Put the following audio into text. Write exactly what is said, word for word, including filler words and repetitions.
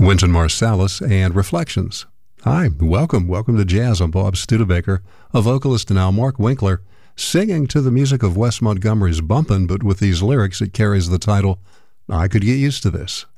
Wynton Marsalis and Reflections. Hi, welcome, welcome to Jazz. I'm Bob Studebaker, a vocalist, and now Mark Winkler, singing to the music of Wes Montgomery's Bumpin', but with these lyrics it carries the title, I Could Get Used to This.